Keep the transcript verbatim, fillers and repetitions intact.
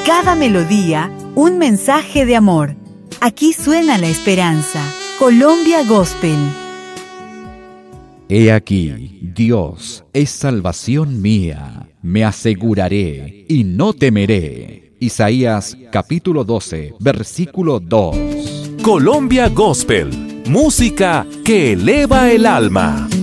cada melodía, un mensaje de amor. Aquí suena la esperanza. Colombia Gospel. He aquí, Dios es salvación mía. Me aseguraré y no temeré. Isaías capítulo doce, versículo dos. Colombia Gospel, música que eleva el alma.